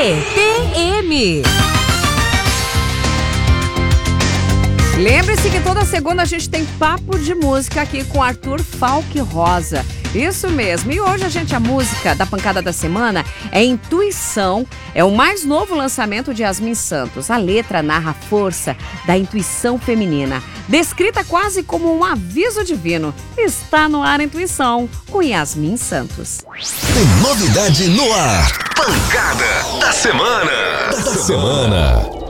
CPM. Lembre-se que toda segunda a gente tem Papo de Música aqui com Arthur Falck Rosa. Isso mesmo. E hoje a música da pancada da semana é Intuição. É o mais novo lançamento de Yasmin Santos. A letra narra a força da intuição feminina, descrita quase como um aviso divino. Está no ar Intuição, com Yasmin Santos. Tem novidade no ar. Pancada da semana.